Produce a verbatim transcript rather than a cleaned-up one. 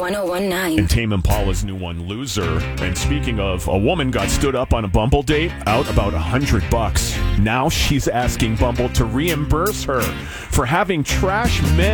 one oh one nine. And Tame Impala's new one, Loser. And speaking of, a woman got stood up on a Bumble date, out about a hundred bucks. Now she's asking Bumble to reimburse her for having trash men